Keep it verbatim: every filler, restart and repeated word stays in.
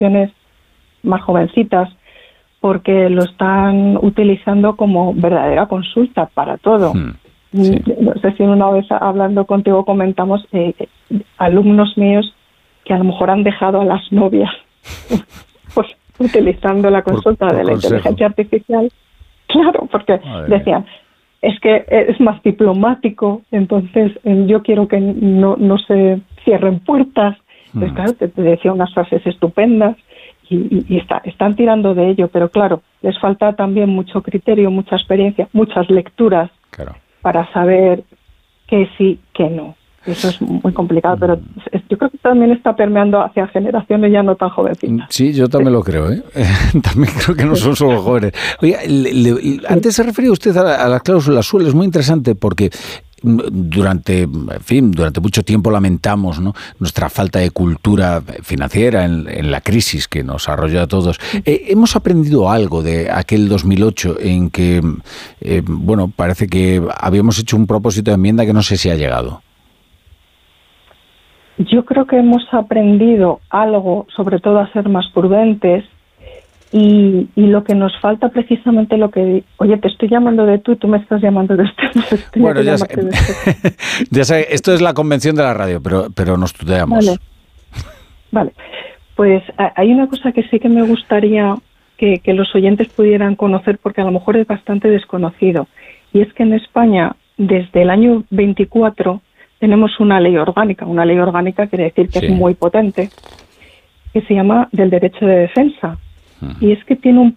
generaciones más jovencitas, porque lo están utilizando como verdadera consulta para todo. Hmm, sí. No sé si una vez hablando contigo comentamos eh, alumnos míos que a lo mejor han dejado a las novias pues utilizando la consulta por, por de la consejo. Inteligencia artificial. Claro, porque Madre decían, es que es más diplomático, entonces yo quiero que no, no se cierren puertas. Hmm. Entonces, claro, te, te decía unas frases estupendas. Y, y, y está, están tirando de ello, pero claro, les falta también mucho criterio, mucha experiencia, muchas lecturas claro. para saber qué sí, qué no. Eso es muy complicado, pero yo creo que también está permeando hacia generaciones ya no tan jovencitas. Sí, yo también lo creo, ¿eh? También creo que no son solo jóvenes. Oiga, le, le, antes se refería usted a, la, a las cláusulas suelo, es muy interesante porque durante, en fin, durante mucho tiempo lamentamos, ¿no?, nuestra falta de cultura financiera en, en la crisis que nos arrolló a todos. Eh, hemos aprendido algo de aquel dos mil ocho en que, eh, bueno, parece que habíamos hecho un propósito de enmienda que no sé si ha llegado. Yo creo que hemos aprendido algo, sobre todo a ser más prudentes, y, y lo que nos falta precisamente lo que... Oye, te estoy llamando de tú y tú me estás llamando de usted. Bueno, ya sé, ya sé, esto es la convención de la radio, pero, pero nos tuteamos. Vale. Vale, pues hay una cosa que sí que me gustaría que, que los oyentes pudieran conocer, porque a lo mejor es bastante desconocido, y es que en España, desde el año veinticuatro... tenemos una ley orgánica. Una ley orgánica quiere decir que sí. es muy potente, que se llama del derecho de defensa. Uh-huh. Y es que tiene un